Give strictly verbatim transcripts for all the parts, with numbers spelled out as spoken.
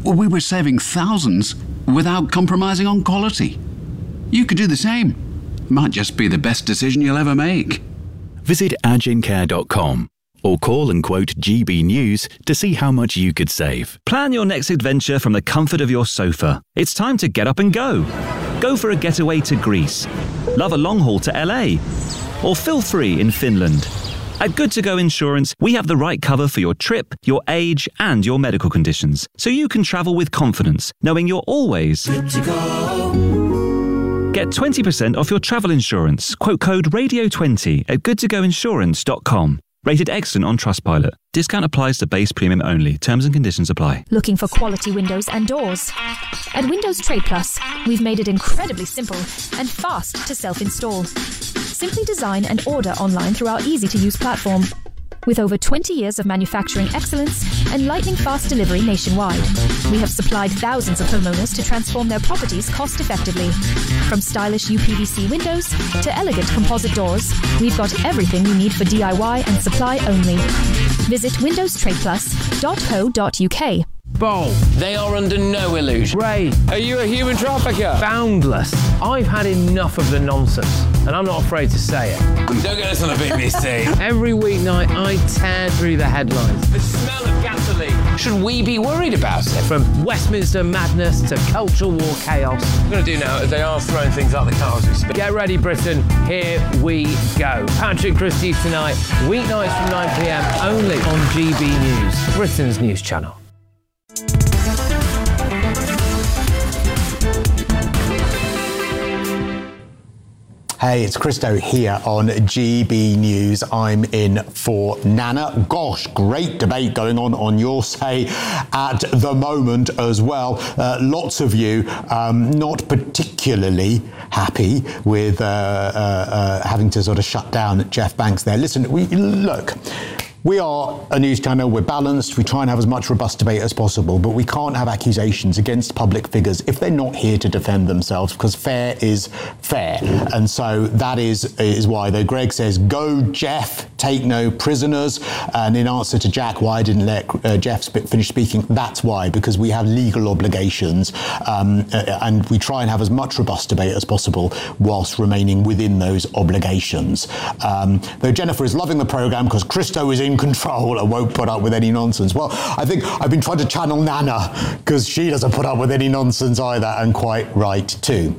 we were saving thousands without compromising on quality. You could do the same. Might just be the best decision you'll ever make. Visit agincare dot com or call and quote G B News to see how much you could save. Plan your next adventure from the comfort of your sofa. It's time to get up and go. Go for a getaway to Greece. Love a long haul to L A. Or feel free in Finland. At Good To Go Insurance, we have the right cover for your trip, your age, and your medical conditions, so you can travel with confidence, knowing you're always good to go. Get twenty percent off your travel insurance. Quote code radio twenty at good to go insurance dot com. Rated excellent on Trustpilot. Discount applies to base premium only. Terms and conditions apply. Looking for quality windows and doors? At Windows Trade Plus, we've made it incredibly simple and fast to self-install. Simply design and order online through our easy-to-use platform. With over twenty years of manufacturing excellence and lightning-fast delivery nationwide, we have supplied thousands of homeowners to transform their properties cost-effectively. From stylish U P V C windows to elegant composite doors, we've got everything you need for D I Y and supply only. Visit windows trade plus dot co dot uk. Bold. They are under no illusion. Ray, are you a human trafficker? Boundless. I've had enough of the nonsense, and I'm not afraid to say it. Don't get us on a big mistake. Every weeknight, I tear through the headlines. The smell of gasoline. Should we be worried about it? From Westminster madness to cultural war chaos. What we're going to do now is they are throwing things out the car as we speak. Get ready, Britain. Here we go. Patrick Christie's tonight, weeknights from nine p m, only on G B News, Britain's news channel. Hey, it's Christo here on G B News. I'm in for Nana. Gosh, great debate going on on Your Say at the moment as well. Uh, lots of you um, not particularly happy with uh, uh, uh, having to sort of shut down Jeff Banks there. Listen, we look. We are a news channel, we're balanced, we try and have as much robust debate as possible, but we can't have accusations against public figures if they're not here to defend themselves, because fair is fair. And so that is, is why, though Greg says, go Jeff, take no prisoners, and in answer to Jack, why I didn't let uh, Jeff sp- finish speaking, that's why, because we have legal obligations, um, uh, and we try and have as much robust debate as possible whilst remaining within those obligations. Um, though Jennifer is loving the programme because Christo is in control and won't put up with any nonsense. Well, I think I've been trying to channel Nana because she doesn't put up with any nonsense either, and quite right too.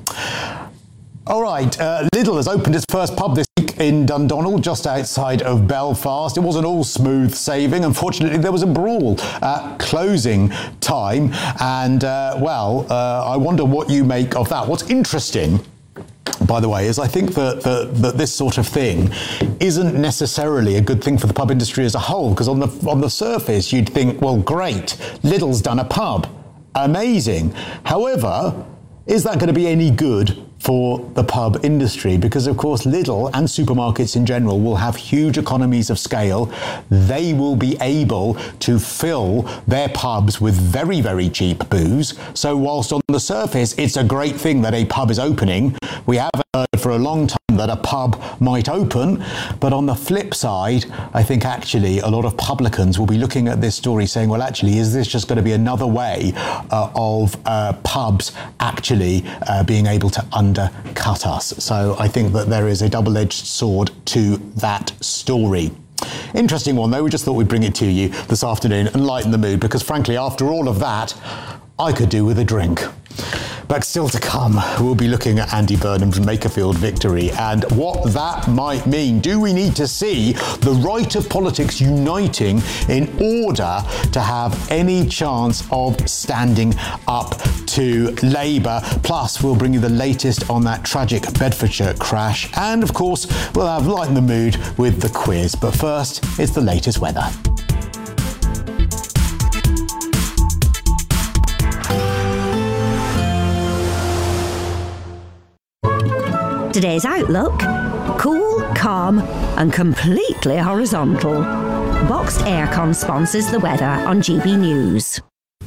All right, uh, Lidl has opened its first pub this week in Dundonald, just outside of Belfast. It wasn't all smooth sailing. Unfortunately, there was a brawl at closing time. And, uh, well, uh, I wonder what you make of that. What's interesting, by the way, is I think that, that, that this sort of thing isn't necessarily a good thing for the pub industry as a whole, because on the on the surface, you'd think, well, great, Lidl's done a pub. Amazing. However, is that going to be any good for the pub industry? Because, of course, Lidl and supermarkets in general will have huge economies of scale. They will be able to fill their pubs with very, very cheap booze. So whilst on the surface, it's a great thing that a pub is opening, we have heard for a long time that a pub might open. But on the flip side, I think actually a lot of publicans will be looking at this story saying, well, actually, is this just going to be another way uh, of uh, pubs actually uh, being able to undercut us? So I think that there is a double-edged sword to that story. Interesting one, though. We just thought we'd bring it to you this afternoon and lighten the mood, because frankly, after all of that, I could do with a drink. But still to come, we'll be looking at Andy Burnham's Makerfield victory and what that might mean. Do we need to see the right of politics uniting in order to have any chance of standing up to Labour? Plus, we'll bring you the latest on that tragic Bedfordshire crash. And of course, we'll have lighten the mood with the quiz. But first, it's the latest weather. Today's outlook: cool, calm and completely horizontal. Boxed Aircon sponsors the weather on G B News.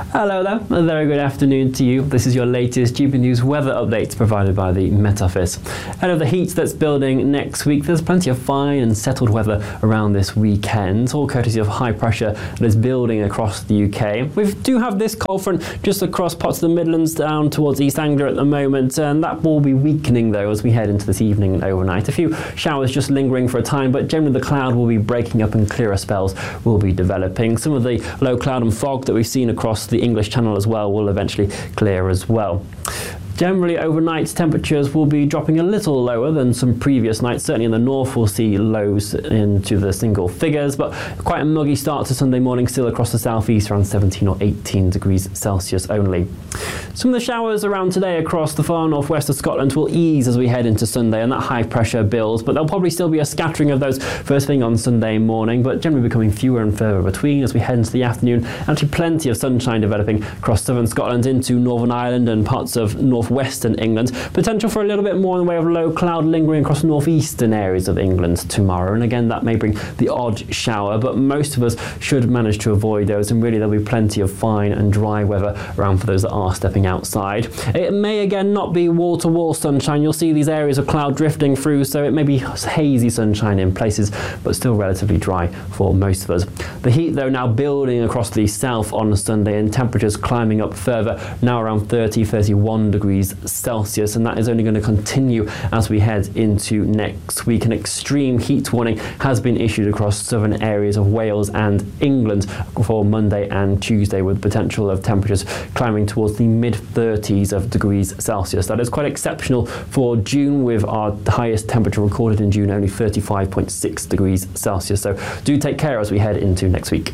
Hello there, a very good afternoon to you. This is your latest G B News weather update provided by the Met Office. Ahead of the heat that's building next week, there's plenty of fine and settled weather around this weekend, all courtesy of high pressure that is building across the U K. We do have this cold front just across parts of the Midlands down towards East Anglia at the moment, and that will be weakening though as we head into this evening and overnight. A few showers just lingering for a time, but generally the cloud will be breaking up and clearer spells will be developing. Some of the low cloud and fog that we've seen across the English Channel as well will eventually clear as well. Generally, overnight temperatures will be dropping a little lower than some previous nights. Certainly in the north, we'll see lows into the single figures, but quite a muggy start to Sunday morning still across the southeast, around seventeen or eighteen degrees Celsius only. Some of the showers around today across the far northwest of Scotland will ease as we head into Sunday, and that high pressure builds, but there'll probably still be a scattering of those first thing on Sunday morning, but generally becoming fewer and further between as we head into the afternoon. Actually, plenty of sunshine developing across southern Scotland into Northern Ireland and parts of north western England. Potential for a little bit more in the way of low cloud lingering across northeastern areas of England tomorrow, and again that may bring the odd shower, but most of us should manage to avoid those, and really there'll be plenty of fine and dry weather around for those that are stepping outside. It may again not be wall-to-wall sunshine. You'll see these areas of cloud drifting through, so it may be hazy sunshine in places, but still relatively dry for most of us. The heat though now building across the south on Sunday, and temperatures climbing up further, now around thirty, thirty-one degrees Celsius, and that is only going to continue as we head into next week. An extreme heat warning has been issued across southern areas of Wales and England for Monday and Tuesday, with potential of temperatures climbing towards the mid thirties of degrees Celsius. That is quite exceptional for June, with our highest temperature recorded in June only thirty-five point six degrees Celsius. So do take care as we head into next week.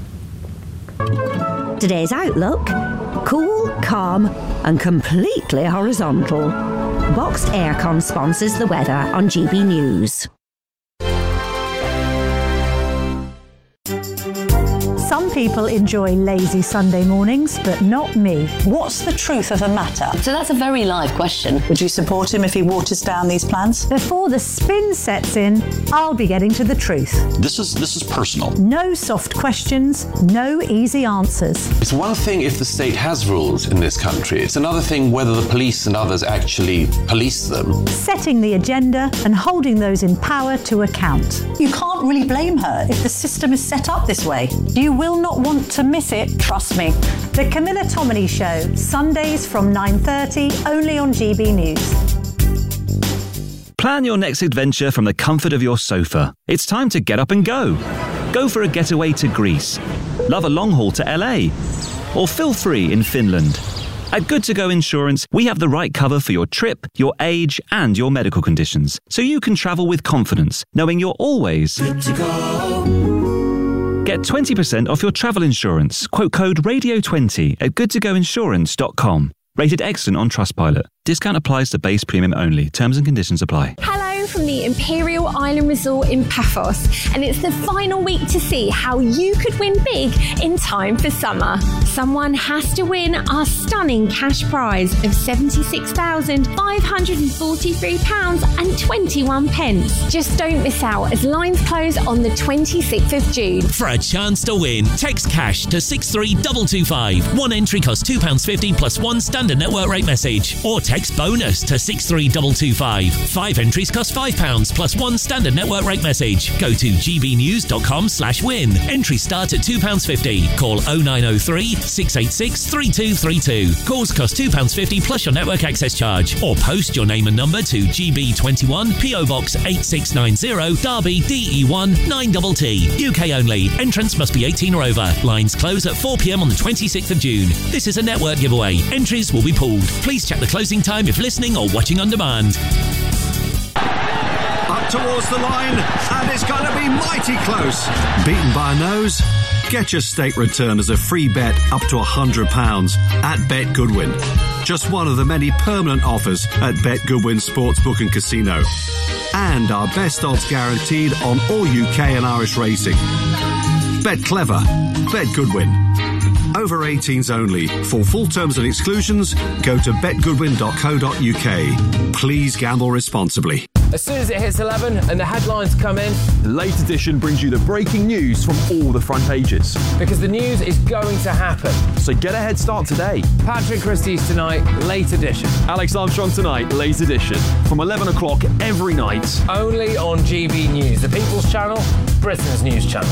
Today's outlook: cool, calm and completely horizontal. Boxed Aircon sponsors the weather on G B News. Some people enjoy lazy Sunday mornings, but not me. What's the truth of the matter? So that's a very live question. Would you support him if he waters down these plans? Before the spin sets in, I'll be getting to the truth. This is this is personal. No soft questions, no easy answers. It's one thing if the state has rules in this country. It's another thing whether the police and others actually police them. Setting the agenda and holding those in power to account. You can't really blame her if the system is set up this way. You will not want to miss it, trust me. The Camilla Tominey Show, Sundays from nine thirty, only on G B News. Plan your next adventure from the comfort of your sofa. It's time to get up and go. Go for a getaway to Greece. Love a long haul to L A. Or feel free in Finland. At Good To Go Insurance, we have the right cover for your trip, your age, and your medical conditions, so you can travel with confidence, knowing you're always good to go. Get twenty percent off your travel insurance. Quote code radio twenty at good to go insurance dot com. Rated excellent on Trustpilot. Discount applies to base premium only. Terms and conditions apply. Hello from the Imperial Island Resort in Paphos, and it's the final week to see how you could win big in time for summer. Someone has to win our stunning cash prize of seventy-six thousand five hundred forty-three pounds and twenty-one pence. Just don't miss out as lines close on the twenty-sixth of June. For a chance to win, text cash to six three two two five. One entry costs two pounds fifty plus one standard network rate message. Or text bonus to six three two two five. Five entries cost five pounds plus one standard network rate message. Go to gbnews.com slash win. Entries start at two pounds fifty. Call oh nine oh three, six eight six, three two three two. Calls cost two pounds fifty plus your network access charge. Or post your name and number to G B twenty-one, P O Box eight six nine zero, Derby, D E one nine T T. U K only. Entrance must be eighteen or over. Lines close at four p.m. on the twenty-sixth of June. This is a network giveaway. Entries will be pulled. Please check the closing time if listening or watching on demand. Up towards the line, and it's going to be mighty close. Beaten by a nose? Get your stake return as a free bet up to one hundred pounds at Bet Goodwin. Just one of the many permanent offers at Bet Goodwin Sportsbook and Casino. And our best odds guaranteed on all U K and Irish racing. Bet clever. Bet Goodwin. Over eighteens only. For full terms and exclusions, go to bet goodwin dot co dot uk. Please gamble responsibly. As soon as it hits eleven and the headlines come in, the Late Edition brings you the breaking news from all the front pages. Because the news is going to happen. So get a head start today. Patrick Christie's Tonight, Late Edition. Alex Armstrong Tonight, Late Edition. From eleven o'clock every night. Only on G B News, the People's Channel, Britain's news channel.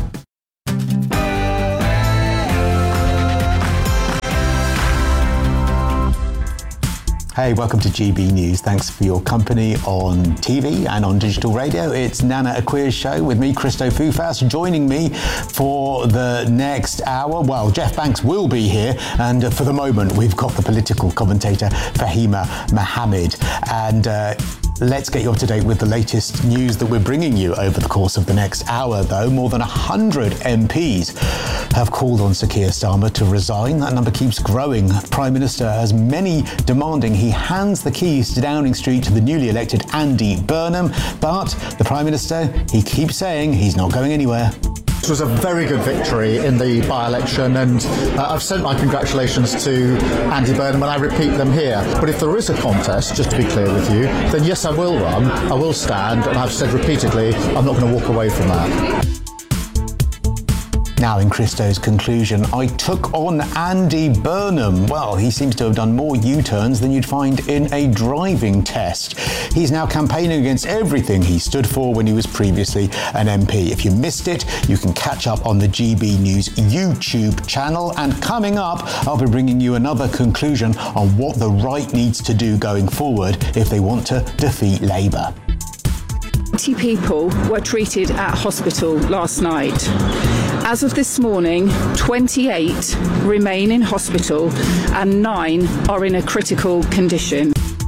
Hey, welcome to G B News. Thanks for your company on T V and on digital radio. It's Nana Akwia's show with me, Christo Fufas, joining me for the next hour. Well, Jeff Banks will be here, and for the moment, we've got the political commentator, Fahima Mohammed. And uh, let's get you up to date with the latest news that we're bringing you over the course of the next hour, though. More than one hundred M Ps have called on Sir Keir Starmer to resign. That number keeps growing. Prime Minister has many demanding he hands the keys to Downing Street to the newly elected Andy Burnham, but the Prime Minister, he keeps saying he's not going anywhere. This was a very good victory in the by-election, and uh, I've sent my congratulations to Andy Burnham, and I repeat them here. But if there is a contest, just to be clear with you, then yes, I will run, I will stand, and I've said repeatedly I'm not going to walk away from that. Now, in Christo's conclusion, I took on Andy Burnham. Well, he seems to have done more U-turns than you'd find in a driving test. He's now campaigning against everything he stood for when he was previously an M P. If you missed it, you can catch up on the G B News YouTube channel. And coming up, I'll be bringing you another conclusion on what the right needs to do going forward if they want to defeat Labour. eighty people were treated at hospital last night. As of this morning, twenty-eight remain in hospital and nine are in a critical condition.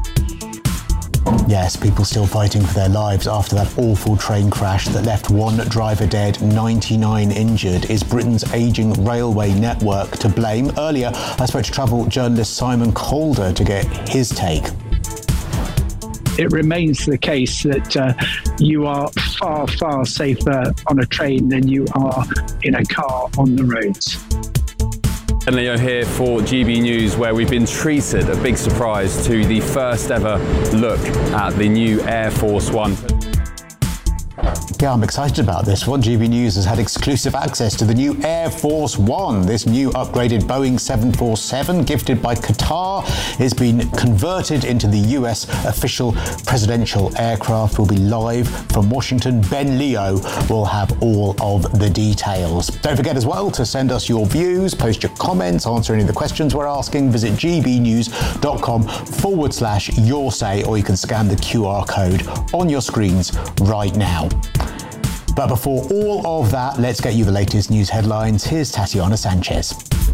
Yes, people still fighting for their lives after that awful train crash that left one driver dead, ninety-nine injured. Is Britain's ageing railway network to blame? Earlier, I spoke to travel journalist Simon Calder to get his take. It remains the case that uh, you are far, far safer on a train than you are in a car on the roads. And Leo here for G B News, where we've been treated a big surprise to the first ever look at the new Air Force One. Yeah, I'm excited about this one. G B News has had exclusive access to the new Air Force One. This new upgraded Boeing seven forty-seven, gifted by Qatar, has been converted into the U S official presidential aircraft. Will be live from Washington. Ben Leo will have all of the details. Don't forget as well to send us your views, post your comments, answer any of the questions we're asking. Visit gbnews.com forward slash your say, or you can scan the Q R code on your screens right now. But before all of that, let's get you the latest news headlines. Here's Tatiana Sanchez.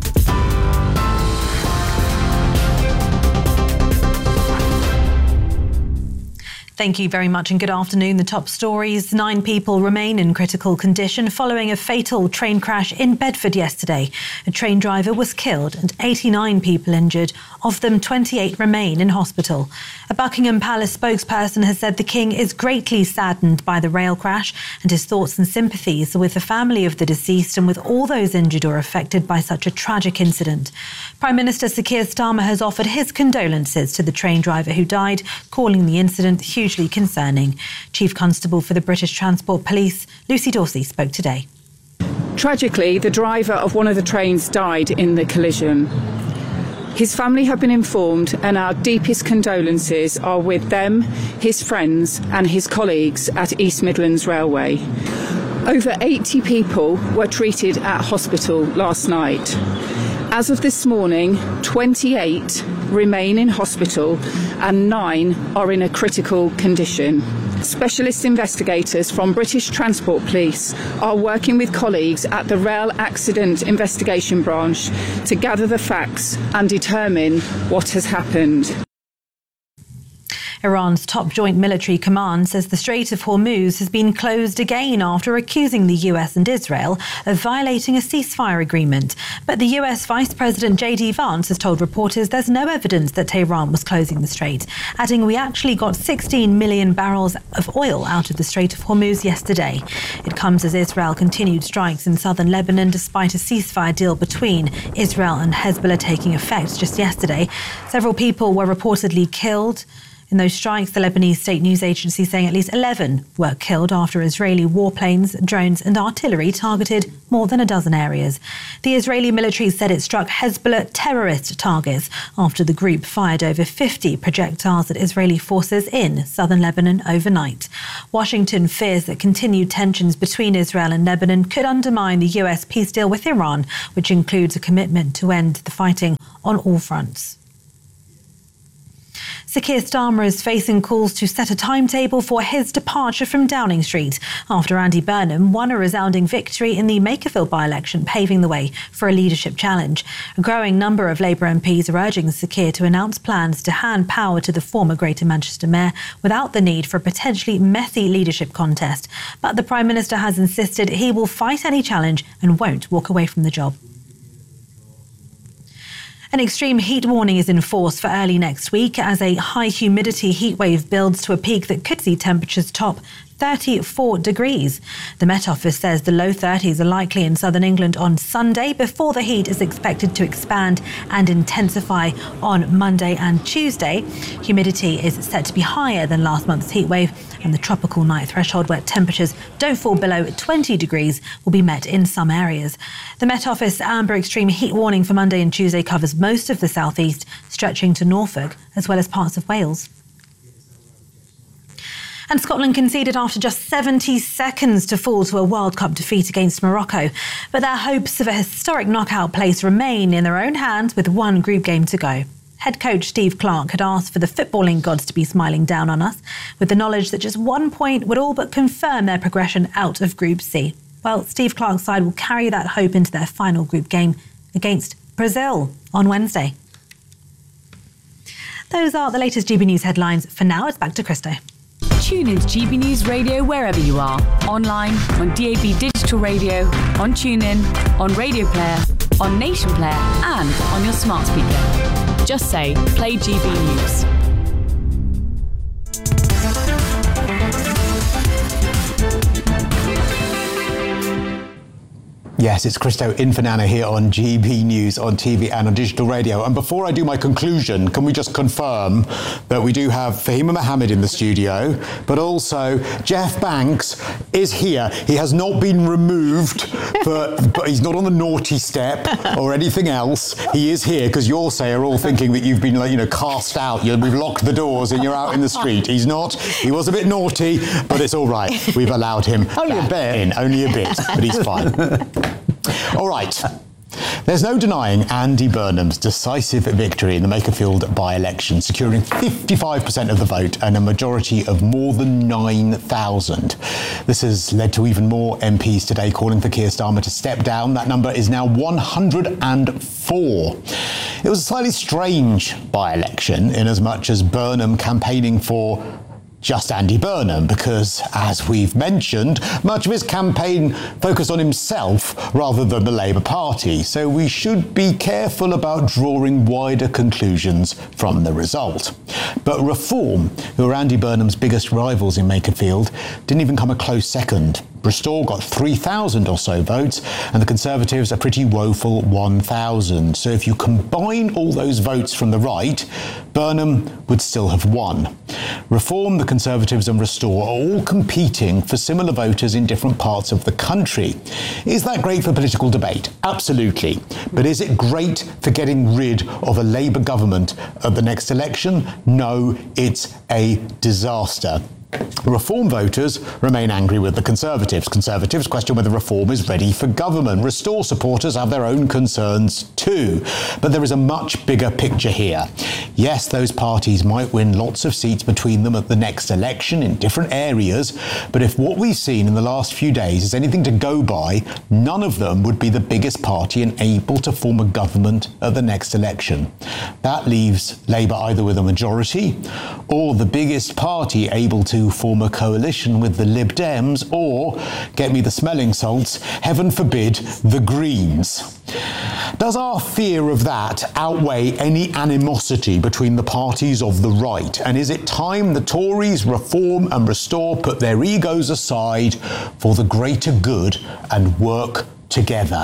Thank you very much and good afternoon. The top stories. Nine people remain in critical condition following a fatal train crash in Bedford yesterday. A train driver was killed and eighty-nine people injured. Of them, twenty-eight remain in hospital. A Buckingham Palace spokesperson has said the King is greatly saddened by the rail crash, and his thoughts and sympathies are with the family of the deceased and with all those injured or affected by such a tragic incident. Prime Minister Sir Keir Starmer has offered his condolences to the train driver who died, calling the incident hugely concerning. Chief Constable for the British Transport Police, Lucy Dorsey, spoke today. Tragically, the driver of one of the trains died in the collision. His family have been informed, and our deepest condolences are with them, his friends and his colleagues at East Midlands Railway. Over eighty people were treated at hospital last night. As of this morning, twenty-eight remain in hospital and nine are in a critical condition. Specialist investigators from British Transport Police are working with colleagues at the Rail Accident Investigation Branch to gather the facts and determine what has happened. Iran's top joint military command says the Strait of Hormuz has been closed again after accusing the U S and Israel of violating a ceasefire agreement. But the U S Vice President J D Vance has told reporters there's no evidence that Tehran was closing the strait, adding we actually got sixteen million barrels of oil out of the Strait of Hormuz yesterday. It comes as Israel continued strikes in southern Lebanon despite a ceasefire deal between Israel and Hezbollah taking effect just yesterday. Several people were reportedly killed In those strikes, the Lebanese state news agency saying at least eleven were killed after Israeli warplanes, drones and artillery targeted more than a dozen areas. The Israeli military said it struck Hezbollah terrorist targets after the group fired over fifty projectiles at Israeli forces in southern Lebanon overnight. Washington fears that continued tensions between Israel and Lebanon could undermine the U S peace deal with Iran, which includes a commitment to end the fighting on all fronts. Sir Keir Starmer is facing calls to set a timetable for his departure from Downing Street after Andy Burnham won a resounding victory in the Makerfield by-election, paving the way for a leadership challenge. A growing number of Labour M Ps are urging Sir Keir to announce plans to hand power to the former Greater Manchester Mayor without the need for a potentially messy leadership contest. But the Prime Minister has insisted he will fight any challenge and won't walk away from the job. An extreme heat warning is in force for early next week as a high humidity heatwave builds to a peak that could see temperatures top thirty-four degrees. The Met Office says the low thirties are likely in southern England on Sunday before the heat is expected to expand and intensify on Monday and Tuesday. Humidity is set to be higher than last month's heatwave, and the tropical night threshold where temperatures don't fall below twenty degrees will be met in some areas. The Met Office amber extreme heat warning for Monday and Tuesday covers most of the southeast, stretching to Norfolk as well as parts of Wales. And Scotland conceded after just seventy seconds to fall to a World Cup defeat against Morocco. But their hopes of a historic knockout place remain in their own hands with one group game to go. Head coach Steve Clarke had asked for the footballing gods to be smiling down on us, with the knowledge that just one point would all but confirm their progression out of Group C. Well, Steve Clarke's side will carry that hope into their final group game against Brazil on Wednesday. Those are the latest G B News headlines. For now, it's back to Christo. Tune in to G B News Radio wherever you are. Online, on D A B Digital Radio, on TuneIn, on Radio Player, on Nation Player and on your smart speaker. Just say, play G B News. Yes, it's Christo in for Nana here on G B News on T V and on digital radio. And before I do my conclusion, can we just confirm that we do have Fahima Mohammed in the studio, but also Jeff Banks is here. He has not been removed, for, but he's not on the naughty step or anything else. He is here because you're say are all thinking that you've been, like, you know, cast out. You're, we've locked the doors and you're out in the street. He's not. He was a bit naughty, but it's all right. We've allowed him only a bit in, only a bit, but he's fine. All right. There's no denying Andy Burnham's decisive victory in the Makerfield by-election, securing fifty-five percent of the vote and a majority of more than nine thousand. This has led to even more M Ps today calling for Keir Starmer to step down. That number is now one hundred four. It was a slightly strange by-election in as much as Burnham campaigning for just Andy Burnham, because, as we've mentioned, much of his campaign focused on himself rather than the Labour Party, so we should be careful about drawing wider conclusions from the result. But Reform, who are Andy Burnham's biggest rivals in Makerfield, didn't even come a close second. Restore got three thousand or so votes, and the Conservatives a pretty woeful one thousand. So if you combine all those votes from the right, Burnham would still have won. Reform, the Conservatives and Restore are all competing for similar voters in different parts of the country. Is that great for political debate? Absolutely. But is it great for getting rid of a Labour government at the next election? No, it's a disaster. Reform voters remain angry with the Conservatives. Conservatives question whether Reform is ready for government. Restore supporters have their own concerns too. But there is a much bigger picture here. Yes, those parties might win lots of seats between them at the next election in different areas, but if what we've seen in the last few days is anything to go by, none of them would be the biggest party and able to form a government at the next election. That leaves Labour either with a majority or the biggest party able to form a coalition with the Lib Dems, or, get me the smelling salts, heaven forbid, the Greens. Does our fear of that outweigh any animosity between the parties of the right? And is it time the Tories, Reform and Restore put their egos aside for the greater good and work together?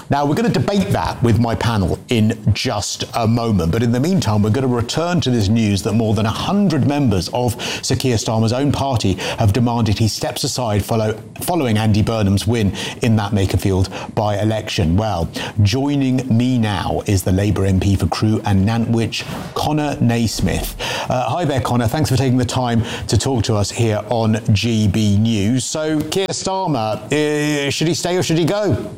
Now, we're going to debate that with my panel in just a moment. But in the meantime, we're going to return to this news that more than one hundred members of Sir Keir Starmer's own party have demanded he steps aside follow, following Andy Burnham's win in that Makerfield by-election. Well, joining me now is the Labour M P for Crewe and Nantwich, Conor Naismith. Uh, hi there, Conor. Thanks for taking the time to talk to us here on G B News. So, Keir Starmer, uh, should he stay or should he go?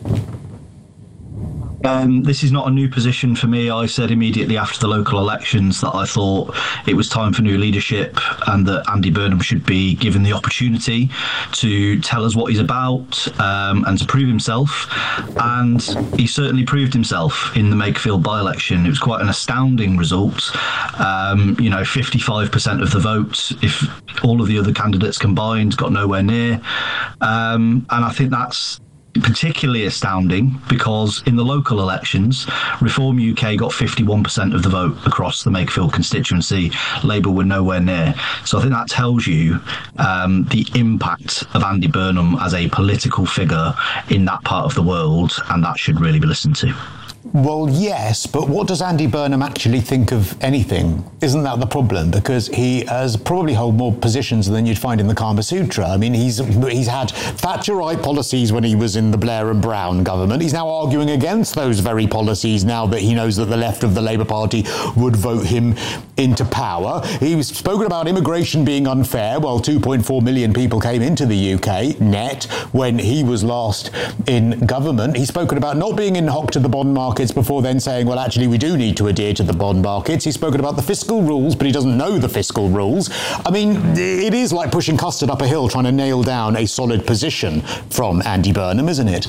Um, this is not a new position for me. I said immediately after the local elections that I thought it was time for new leadership and that Andy Burnham should be given the opportunity to tell us what he's about um, and to prove himself. And he certainly proved himself in the Makerfield by-election. It was quite an astounding result. Um, you know, fifty-five percent of the vote, if all of the other candidates combined, got nowhere near. Um, and I think that's particularly astounding because in the local elections, Reform U K got fifty-one percent of the vote across the Makerfield constituency. Labour were nowhere near. So I think that tells you um, the impact of Andy Burnham as a political figure in that part of the world, and that should really be listened to. Well, yes, but what does Andy Burnham actually think of anything? Isn't that the problem? Because he has probably held more positions than you'd find in the Kama Sutra. I mean, he's he's had Thatcherite policies when he was in the Blair and Brown government. He's now arguing against those very policies now that he knows that the left of the Labour Party would vote him into power. He's spoken about immigration being unfair. Well, two point four million people came into the U K net when he was last in government. He's spoken about not being in hock to the bond market before then saying, well, actually, we do need to adhere to the bond markets. He's spoken about the fiscal rules, but he doesn't know the fiscal rules. I mean, it is like pushing custard up a hill trying to nail down a solid position from Andy Burnham, isn't it?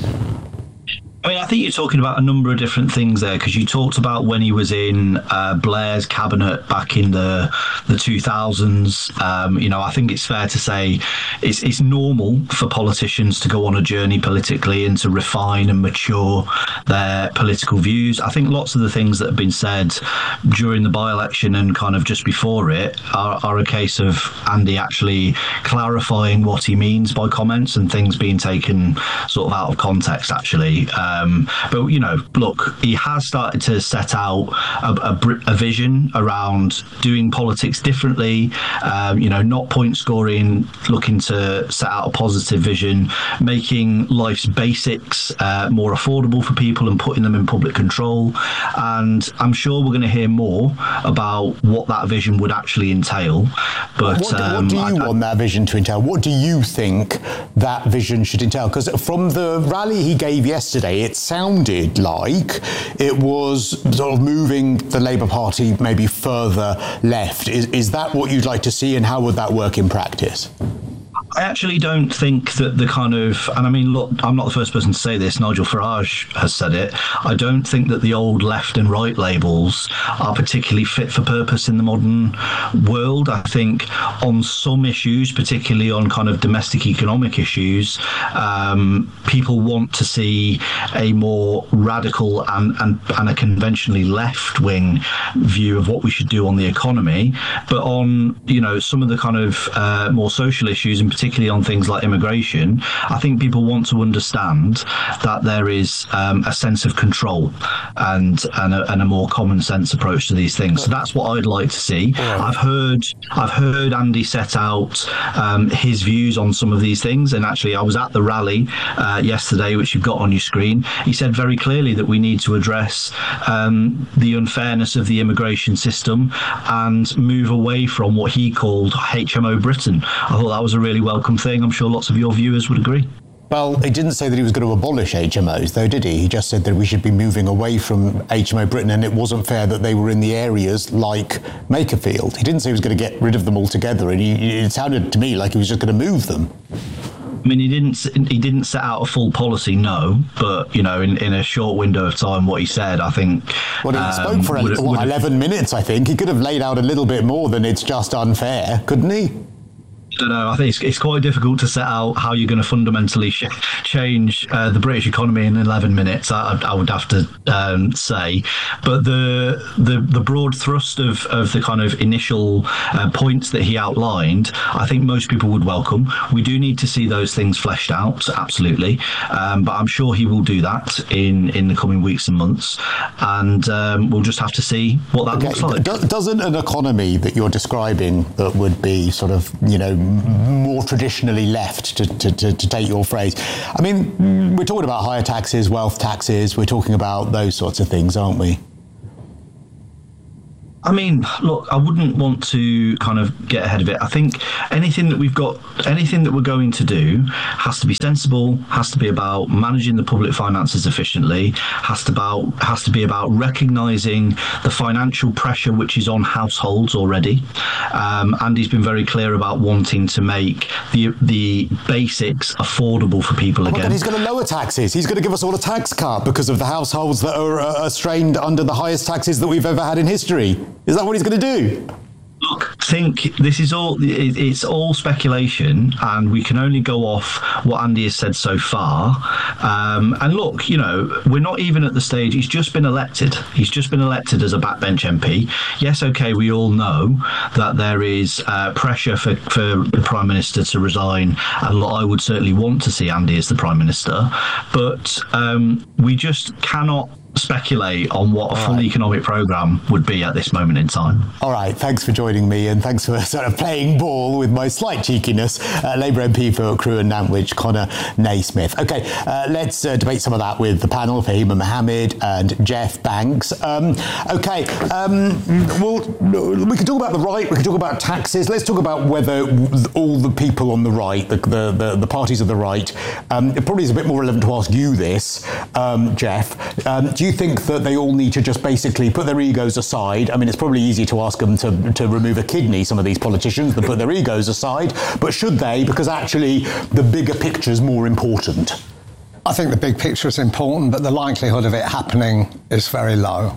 I mean, I think you're talking about a number of different things there, because you talked about when he was in uh, Blair's cabinet back in the the two thousands. Um, you know, I think it's fair to say it's, it's normal for politicians to go on a journey politically and to refine and mature their political views. I think lots of the things that have been said during the by-election and kind of just before it are, are a case of Andy actually clarifying what he means by comments and things being taken sort of out of context, actually. Um, Um, but, you know, look, he has started to set out a, a, a vision around doing politics differently, um, you know, not point scoring, looking to set out a positive vision, making life's basics uh, more affordable for people and putting them in public control. And I'm sure we're going to hear more about what that vision would actually entail. But what, um, what do you I, want that vision to entail? What do you think that vision should entail? Because from the rally he gave yesterday, it sounded like it was sort of moving the Labour Party maybe further left. Is, is that what you'd like to see, and how would that work in practice? I actually don't think that the kind of, and I mean, look, I'm not the first person to say this, Nigel Farage has said it, I don't think that the old left and right labels are particularly fit for purpose in the modern world. I think on some issues, particularly on kind of domestic economic issues, um, people want to see a more radical and, and, and a conventionally left-wing view of what we should do on the economy. But on, you know, some of the kind of uh, more social issues, in particular, particularly on things like immigration, I think people want to understand that there is um, a sense of control and and a, and a more common sense approach to these things. So that's what I'd like to see. I've heard I've heard Andy set out um, his views on some of these things, and actually I was at the rally uh, yesterday, which you've got on your screen. He said very clearly that we need to address um, the unfairness of the immigration system and move away from what he called H M O Britain. I thought that was a really welcome thing. I'm sure lots of your viewers would agree. Well, he didn't say that he was going to abolish H M Os, though, did he? He just said that we should be moving away from H M O Britain, and it wasn't fair that they were in the areas like Makerfield. He didn't say he was going to get rid of them altogether, and he, it sounded to me like he was just going to move them. I mean, he didn't he didn't set out a full policy, no, but, you know, in, in a short window of time, what he said, I think... Well, he um, spoke for would, what, would eleven minutes, I think. He could have laid out a little bit more than it's just unfair, couldn't he? don't know. I think it's, it's quite difficult to set out how you're going to fundamentally sh- change uh, the British economy in eleven minutes. I, I would have to um, say, but the the the broad thrust of, of the kind of initial uh, points that he outlined, I think most people would welcome. We do need to see those things fleshed out, absolutely, um, but I'm sure he will do that in in the coming weeks and months, and um, we'll just have to see what that okay. looks like. Do, doesn't an economy that you're describing that would be sort of, you know, more traditionally left, to, to, to, to take your phrase. I mean, we're talking about higher taxes, wealth taxes, we're talking about those sorts of things, aren't we? I mean, look, I wouldn't want to kind of get ahead of it. I think anything that we've got, anything that we're going to do has to be sensible, has to be about managing the public finances efficiently, has to about has to be about recognising the financial pressure which is on households already. Um, Andy's been very clear about wanting to make the the basics affordable for people oh again. God, he's going to lower taxes. He's going to give us all a tax cut because of the households that are uh, strained under the highest taxes that we've ever had in history. Is that what he's going to do? Look, think this is all, it, it's all speculation, and we can only go off what Andy has said so far. Um, and look, you know, we're not even at the stage, he's just been elected. He's just been elected as a backbench M P. Yes, OK, we all know that there is uh, pressure for, for the Prime Minister to resign. And look, I would certainly want to see Andy as the Prime Minister. But um, we just cannot speculate on what a full right. economic programme would be at this moment in time. All right, thanks for joining me, and thanks for sort of playing ball with my slight cheekiness. Uh, Labour M P for Crewe and Nantwich, Conor Naismith. OK, uh, let's uh, debate some of that with the panel, Fahima Mohamed and Jeff Banks. Um, OK, um, well, we can talk about the right, we can talk about taxes. Let's talk about whether all the people on the right, the, the, the, the parties of the right, um, it probably is a bit more relevant to ask you this, um, Jeff. Um, do you think that they all need to just basically put their egos aside? I mean, it's probably easier to ask them to, to remove a kidney, some of these politicians, than put their egos aside. But should they? Because actually the bigger picture is more important. I think the big picture is important, but the likelihood of it happening is very low.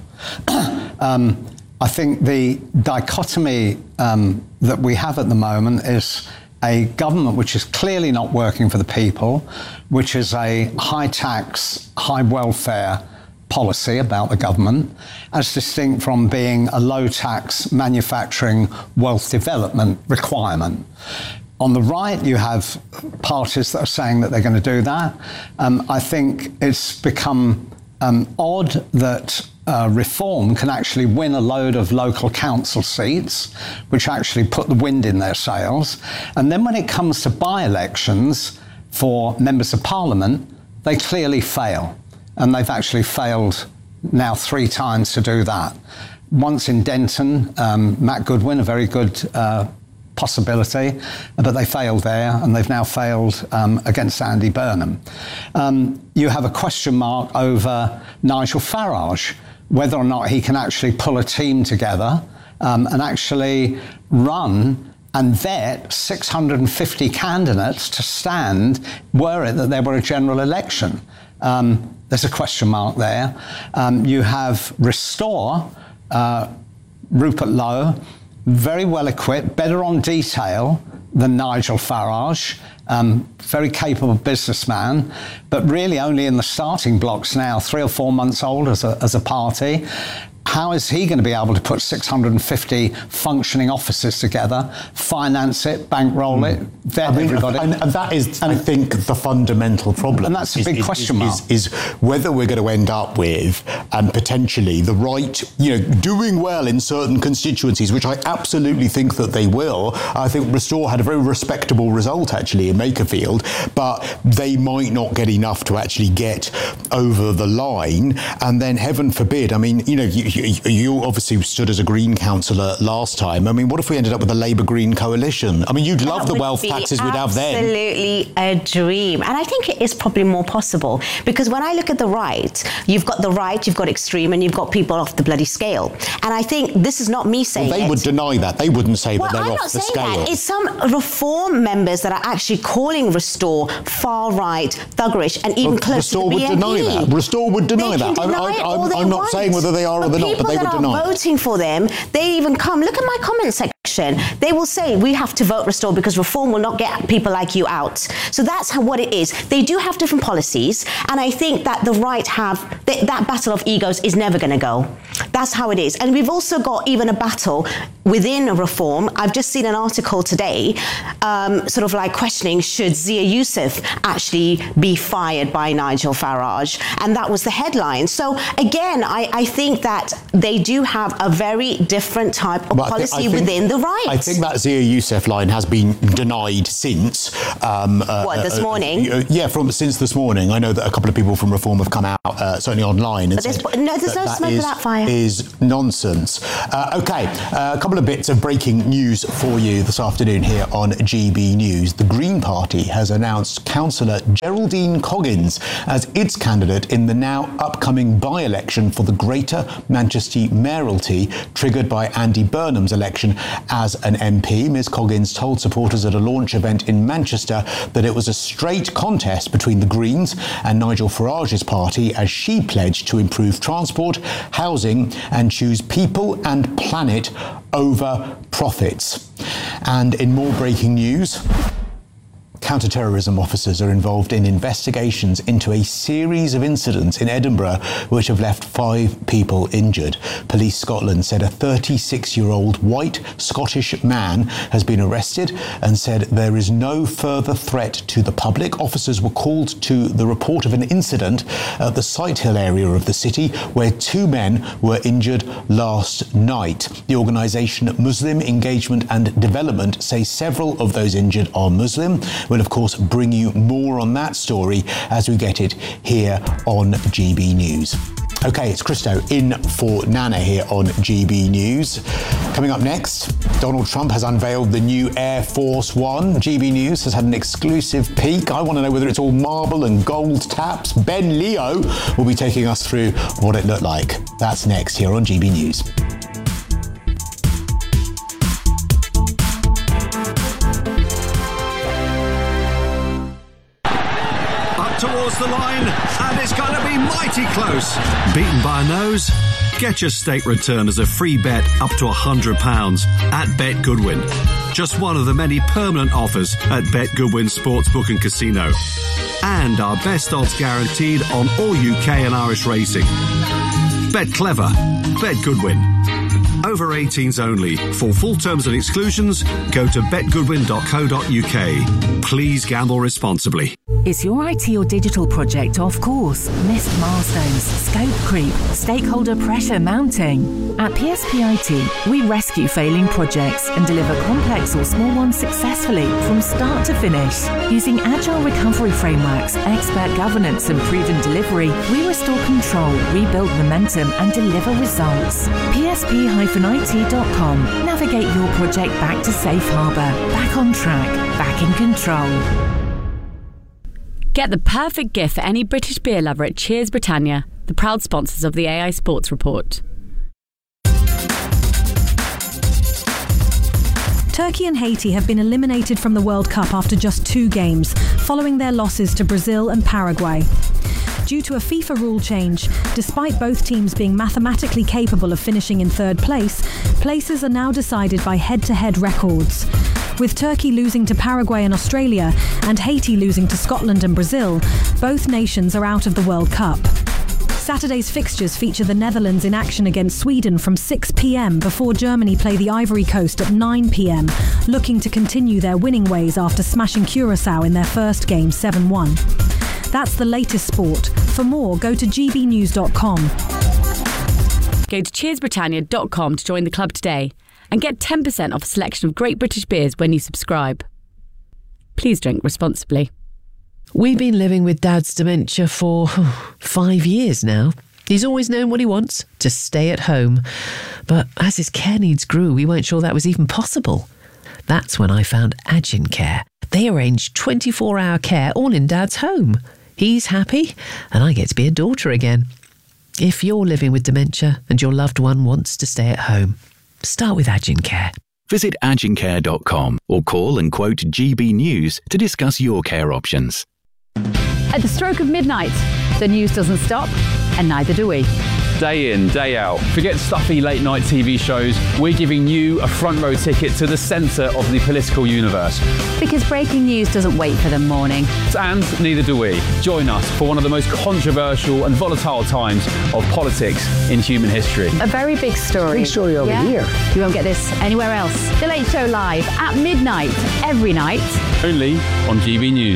um, I think the dichotomy um, that we have at the moment is a government which is clearly not working for the people, which is a high tax, high welfare policy about the government, as distinct from being a low tax manufacturing wealth development requirement. On the right, you have parties that are saying that they're going to do that. Um, I think it's become um, odd that uh, Reform can actually win a load of local council seats, which actually put the wind in their sails. And then when it comes to by-elections for members of Parliament, they clearly fail. And they've actually failed now three times to do that. Once in Denton, um, Matt Goodwin, a very good uh, possibility, but they failed there, and they've now failed um, against Andy Burnham. Um, you have a question mark over Nigel Farage, whether or not he can actually pull a team together um, and actually run and vet six hundred fifty candidates to stand were it that there were a general election. Um, there's a question mark there. Um, you have Restore, uh, Rupert Lowe, very well equipped, better on detail than Nigel Farage, um, very capable businessman, but really only in the starting blocks now, three or four months old as a, as a party. How is he going to be able to put six hundred fifty functioning offices together, finance it, bankroll mm. it, vet I mean, everybody? And, and that is, and I think, the fundamental problem. And that's a is, big is, question mark. Is, is whether we're going to end up with, and um, potentially, the right, you know, doing well in certain constituencies, which I absolutely think that they will. I think Restore had a very respectable result, actually, in Makerfield, but they might not get enough to actually get over the line. And then, heaven forbid, I mean, you know, you, you, you obviously stood as a Green councillor last time. I mean, what if we ended up with a Labour-Green coalition? I mean, you'd love the wealth taxes we'd have then. Absolutely a dream. And I think it is probably more possible, because when I look at the right, you've got the right, you've got extreme, and you've got people off the bloody scale. And I think this is not me saying well, they it. would deny that. They wouldn't say well, that they're I'm off not the saying scale. That. It's some Reform members that are actually calling Restore far-right, thuggerish, and even well, close Restore to the B N P. would deny that. Restore would deny they that. Can deny I, it I, all I'm, they I'm not want. saying whether they are or but they're not, but they would deny it. People that are voting for them, they even come. Look at my comment section. they will say we have to vote restore because reform will not get people like you out. So that's how what it is. They do have different policies, and I think that the right have th- that battle of egos is never going to go. That's how it is. And we've also got even a battle within a reform. I've just seen an article today, um, sort of like questioning should Zia Youssef actually be fired by Nigel Farage, and that was the headline. So again, I, I think that they do have a very different type of But policy I thi- I think- within the right. I think that Zia Youssef line has been denied since. Um, uh, What, this uh, morning? Uh, yeah, from since this morning. I know that a couple of people from Reform have come out, uh, certainly online, and But there's- said no, there's that no that smoke is, without fire. is nonsense. Uh, okay, uh, a couple of bits of breaking news for you this afternoon here on G B News. The Green Party has announced Councillor Geraldine Coggins as its candidate in the now upcoming by-election for the Greater Manchester mayoralty, triggered by Andy Burnham's election as an M P. Miz Coggins told supporters at a launch event in Manchester that it was a straight contest between the Greens and Nigel Farage's party, as she pledged to improve transport, housing and choose people and planet over profits. And in more breaking news, counter-terrorism officers are involved in investigations into a series of incidents in Edinburgh which have left five people injured. Police Scotland said a thirty-six-year-old white Scottish man has been arrested and said there is no further threat to the public. Officers were called to the report of an incident at the Sighthill area of the city where two men were injured last night. The organisation Muslim Engagement and Development say several of those injured are Muslim. We'll, of course, bring you more on that story as we get it here on G B News. OK, it's Christo in for Nana here on G B News. Coming up next, Donald Trump has unveiled the new Air Force One. G B News has had an exclusive peek. I want to know whether it's all marble and gold taps. Ben Leo will be taking us through what it looked like. That's next here on G B News. Towards the line, and it's going to be mighty close. Beaten by a nose? Get your state return as a free bet up to one hundred pounds at Bet Goodwin. Just one of the many permanent offers at Bet Goodwin Sportsbook and Casino. And our best odds guaranteed on all U K and Irish racing. Bet clever. Bet Goodwin. Over eighteens only. For full terms and exclusions, go to bet goodwin dot co dot U K. Please gamble responsibly. Is your I T or digital project off course? Missed milestones, scope creep, stakeholder pressure mounting? At P S P I T, we rescue failing projects and deliver complex or small ones successfully from start to finish. Using agile recovery frameworks, expert governance and proven delivery, we restore control, rebuild momentum and deliver results. P S P I T dot com. Navigate your project back to safe harbour, back on track, back in control. Get the perfect gift for any British beer lover at Cheers Britannia, the proud sponsors of the A I Sports Report. Turkey and Haiti have been eliminated from the World Cup after just two games, following their losses to Brazil and Paraguay. Due to a FIFA rule change, despite both teams being mathematically capable of finishing in third place, places are now decided by head-to-head records. With Turkey losing to Paraguay and Australia, and Haiti losing to Scotland and Brazil, both nations are out of the World Cup. Saturday's fixtures feature the Netherlands in action against Sweden from six p.m. before Germany play the Ivory Coast at nine p.m, looking to continue their winning ways after smashing Curacao in their first game seven one. That's the latest sport. For more, go to g b news dot com. Go to cheers britannia dot com to join the club today and get ten percent off a selection of great British beers when you subscribe. Please drink responsibly. We've been living with Dad's dementia for five years now. He's always known what he wants, to stay at home. But as his care needs grew, we weren't sure that was even possible. That's when I found Agin Care. They arrange twenty-four hour care all in Dad's home. He's happy, and I get to be a daughter again. If you're living with dementia and your loved one wants to stay at home, start with Agin Care. Visit agin care dot com or call and quote G B News to discuss your care options. At the stroke of midnight, the news doesn't stop, and neither do we. day in, day out. Forget stuffy late night T V shows. We're giving you a front row ticket to the centre of the political universe. Because breaking news doesn't wait for the morning. And neither do we. Join us for one of the most controversial and volatile times of politics in human history. A very big story. Big story over yeah? here. You won't get this anywhere else. The Late Show live at midnight every night. Only on G B News.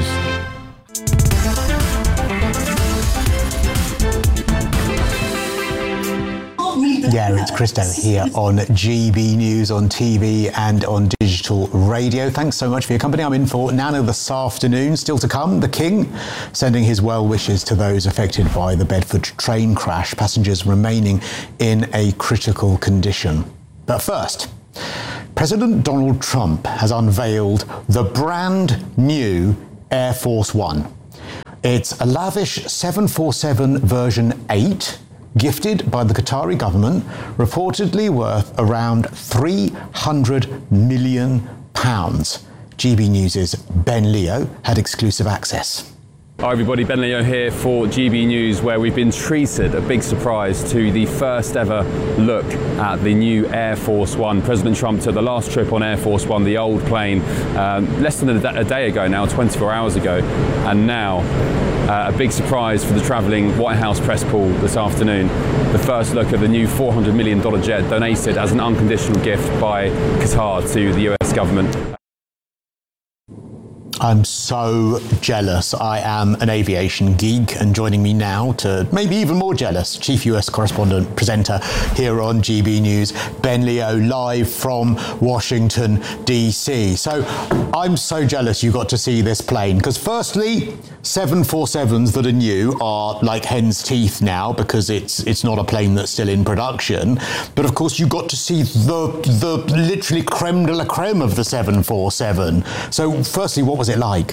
Yeah, it's Christo here on G B News, on T V and on digital radio. Thanks so much for your company. I'm in for Nana this afternoon. Still to come, the King sending his well wishes to those affected by the Bedford train crash, passengers remaining in a critical condition. But first, President Donald Trump has unveiled the brand new Air Force One. It's a lavish seven forty-seven version eight, gifted by the Qatari government, reportedly worth around three hundred million pounds. G B News' Ben Leo had exclusive access. Hi everybody, Ben Leo here for G B News, where we've been treated a big surprise to the first ever look at the new Air Force One. President Trump took the last trip on Air Force One, the old plane, um, less than a, a day ago now, twenty-four hours ago, and now uh, a big surprise for the travelling White House press pool this afternoon. The first look at the new four hundred million dollars jet donated as an unconditional gift by Qatar to the U S government. I'm so jealous. I am an aviation geek, and joining me now to maybe even more jealous, Chief U S Correspondent presenter here on G B News, Ben Leo, live from Washington, D C. So I'm so jealous you got to see this plane, because firstly, seven forty-sevens that are new are like hen's teeth now, because it's it's not a plane that's still in production. But of course, you got to see the the literally creme de la creme of the seven forty-seven. So firstly, what was it like?